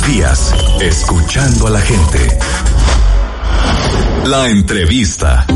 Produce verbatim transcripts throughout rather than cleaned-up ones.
los días, escuchando a la gente. La entrevista.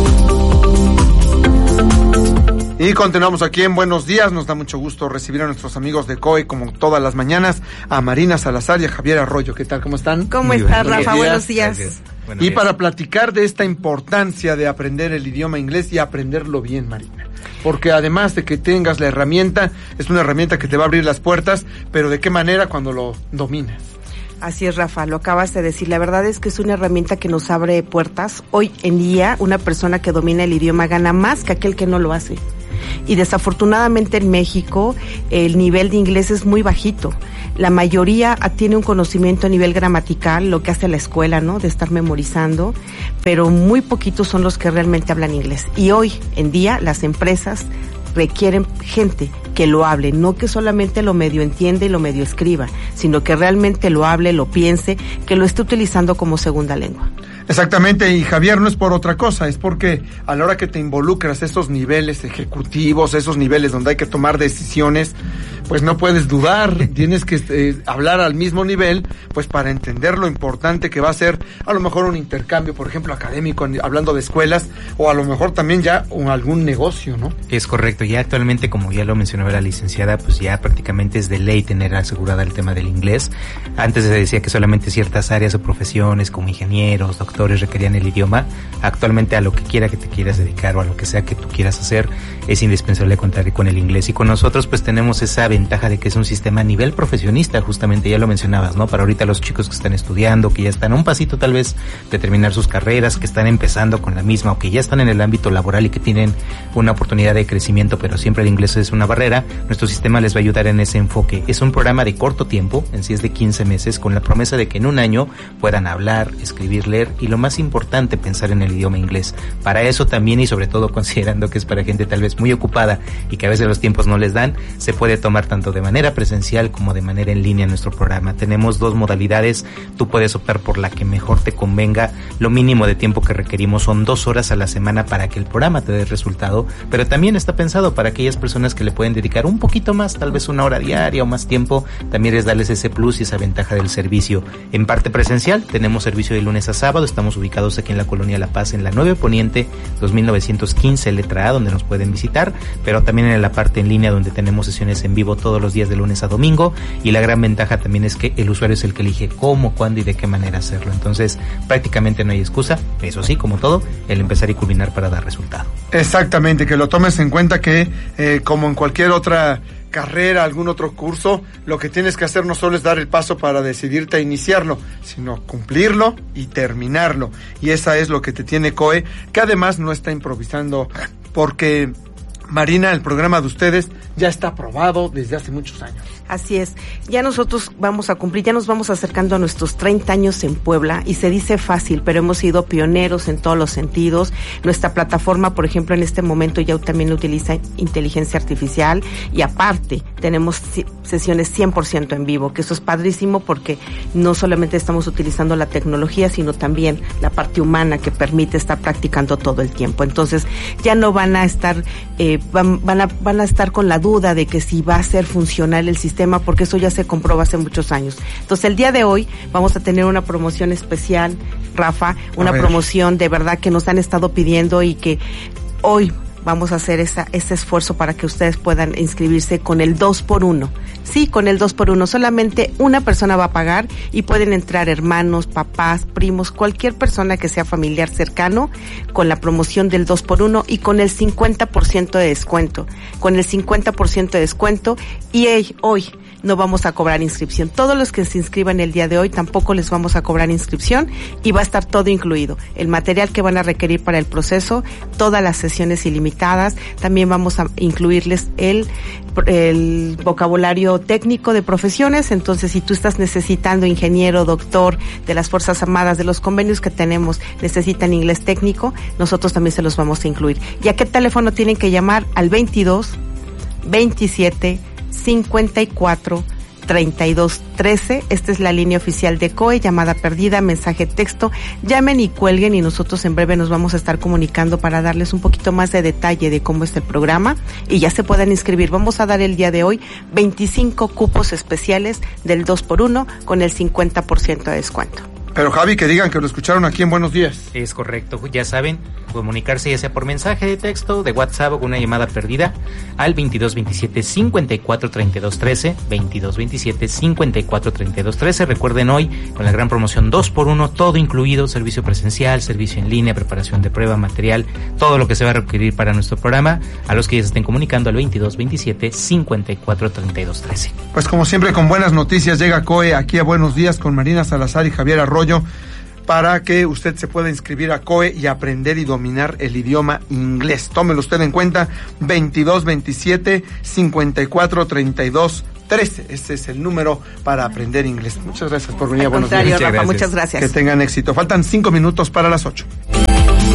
Y continuamos aquí en Buenos Días. Nos da mucho gusto recibir a nuestros amigos de C O E, como todas las mañanas, a Marina Salazar y a Javier Arroyo. ¿Qué tal? ¿Cómo están? ¿Cómo estás, Rafa? Buenos días. Buenos días. Y para platicar de esta importancia de aprender el idioma inglés y aprenderlo bien, Marina. Porque además de que tengas la herramienta, es una herramienta que te va a abrir las puertas, pero ¿de qué manera cuando lo dominas? Así es, Rafa, lo acabas de decir. La verdad es que es una herramienta que nos abre puertas. Hoy en día, una persona que domina el idioma gana más que aquel que no lo hace. Y desafortunadamente en México el nivel de inglés es muy bajito. La mayoría tiene un conocimiento a nivel gramatical, lo que hace la escuela, ¿no? De estar memorizando, pero muy poquitos son los que realmente hablan inglés. Y hoy en día las empresas requieren gente que lo hable, no que solamente lo medio entiende y lo medio escriba, sino que realmente lo hable, lo piense, que lo esté utilizando como segunda lengua. Exactamente, y Javier, no es por otra cosa, es porque a la hora que te involucras esos niveles ejecutivos, esos niveles donde hay que tomar decisiones, pues no puedes dudar, tienes que eh, hablar al mismo nivel, pues para entender lo importante que va a ser a lo mejor un intercambio, por ejemplo, académico, hablando de escuelas, o a lo mejor también ya un, algún negocio, ¿no? Es correcto, ya actualmente, como ya lo mencionaba la licenciada, pues ya prácticamente es de ley tener asegurada el tema del inglés. Antes se decía que solamente ciertas áreas o profesiones como ingenieros, doctores requerían el idioma. Actualmente a lo que quiera que te quieras dedicar o a lo que sea que tú quieras hacer, es indispensable contar con el inglés. Y con nosotros pues tenemos esa ventaja de que es un sistema a nivel profesionista, justamente ya lo mencionabas, ¿no? Para ahorita los chicos que están estudiando, que ya están a un pasito tal vez de terminar sus carreras, que están empezando con la misma o que ya están en el ámbito laboral y que tienen una oportunidad de crecimiento, pero siempre el inglés es una barrera, nuestro sistema les va a ayudar en ese enfoque. Es un programa de corto tiempo, en sí es de quince meses, con la promesa de que en un año puedan hablar, escribir, leer y lo más importante, pensar en el idioma inglés. Para eso también, y sobre todo considerando que es para gente tal vez muy ocupada y que a veces los tiempos no les dan, se puede tomar tanto de manera presencial como de manera en línea nuestro programa. Tenemos dos modalidades, tú puedes optar por la que mejor te convenga. Lo mínimo de tiempo que requerimos son dos horas a la semana para que el programa te dé resultado, pero también está pensado para aquellas personas que le pueden dedicar un poquito más, tal vez una hora diaria o más tiempo, también es darles ese plus y esa ventaja del servicio. En parte presencial, tenemos servicio de lunes a sábado, estamos ubicados aquí en la Colonia La Paz, en la nueve Poniente, dos mil novecientos quince, letra A, donde nos pueden visitar, pero también en la parte en línea, donde tenemos sesiones en vivo todos los días de lunes a domingo, y la gran ventaja también es que el usuario es el que elige cómo, cuándo y de qué manera hacerlo. Entonces, prácticamente no hay excusa, eso sí, como todo, el empezar y culminar para dar resultado. Exactamente, que lo tomes en cuenta que, eh, como en cualquier otra carrera, algún otro curso, lo que tienes que hacer no solo es dar el paso para decidirte a iniciarlo, sino cumplirlo y terminarlo. Y esa es lo que te tiene C O E, que además no está improvisando, porque Marina, el programa de ustedes ya está aprobado desde hace muchos años. Así es, ya nosotros vamos a cumplir, ya nos vamos acercando a nuestros treinta años en Puebla, y se dice fácil, pero hemos sido pioneros en todos los sentidos. Nuestra plataforma, por ejemplo, en este momento ya también utiliza inteligencia artificial, y aparte tenemos sesiones cien por ciento en vivo, que eso es padrísimo porque no solamente estamos utilizando la tecnología, sino también la parte humana que permite estar practicando todo el tiempo. Entonces ya no van a estar eh, van, van a van a estar con la duda de que si va a ser funcional el sistema, porque eso ya se comprobó hace muchos años. Entonces el día de hoy vamos a tener una promoción especial, Rafa, una promoción de verdad que nos han estado pidiendo, y que hoy vamos a hacer esa, ese esfuerzo para que ustedes puedan inscribirse con el dos por uno. Sí, con el dos por uno. Solamente una persona va a pagar y pueden entrar hermanos, papás, primos, cualquier persona que sea familiar cercano, con la promoción del dos por uno y con el cincuenta por ciento de descuento. Con el cincuenta por ciento de descuento, y hey, hoy no vamos a cobrar inscripción. Todos los que se inscriban el día de hoy tampoco les vamos a cobrar inscripción, y va a estar todo incluido. El material que van a requerir para el proceso, todas las sesiones ilimitadas, también vamos a incluirles el, el vocabulario técnico de profesiones. Entonces, si tú estás necesitando ingeniero, doctor de las Fuerzas Armadas, de los convenios que tenemos, necesitan inglés técnico, nosotros también se los vamos a incluir. ¿Y a qué teléfono tienen que llamar? Al veintidós, veintisiete, cincuenta y cuatro, treinta y dos trece. Esta es la línea oficial de C O E, llamada perdida, mensaje texto. Llamen y cuelguen y nosotros en breve nos vamos a estar comunicando para darles un poquito más de detalle de cómo es el programa y ya se puedan inscribir. Vamos a dar el día de hoy veinticinco cupos especiales del dos por uno con el cincuenta por ciento de descuento. Pero Javi, que digan que lo escucharon aquí en Buenos Días. Es correcto, ya saben, comunicarse ya sea por mensaje de texto, de WhatsApp o con una llamada perdida al veintidós veintisiete cincuenta y cuatro treinta y dos trece, veintidós veintisiete cincuenta y cuatro treinta y dos trece. Recuerden hoy con la gran promoción dos por uno, todo incluido, servicio presencial, servicio en línea, preparación de prueba, material, todo lo que se va a requerir para nuestro programa, a los que ya se estén comunicando al veintidós veintisiete cincuenta y cuatro treinta y dos trece. Pues como siempre con buenas noticias llega C O E aquí a Buenos Días con Marina Salazar y Javier Arroyo para que usted se pueda inscribir a C O E y aprender y dominar el idioma inglés. Tómelo usted en cuenta, veintidós veintisiete cincuenta y cuatro treinta y dos trece. Ese es el número para aprender inglés. Muchas gracias por venir a Buenos Días. Rafa, muchas gracias. Que tengan éxito. Faltan cinco minutos para las ocho.